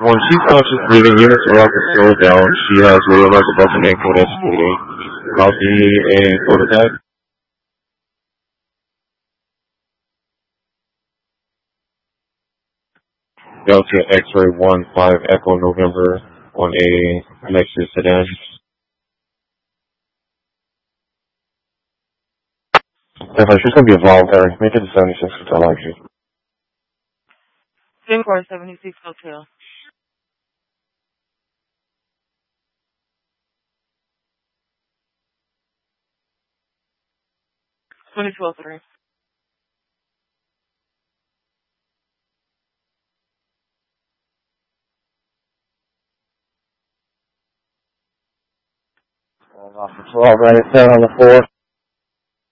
When she's conscious breathing, units are often slowed down. She has realized above the ankle that's bleeding. Copy and prototype. Delta X-ray 1-5 Echo November on a Lexus sedan. Definitely, she's going to be a voluntary. Make it to 76 Hotel actually. 7476 Hotel. 2012-3. Officer 12, right at 10 on the 4.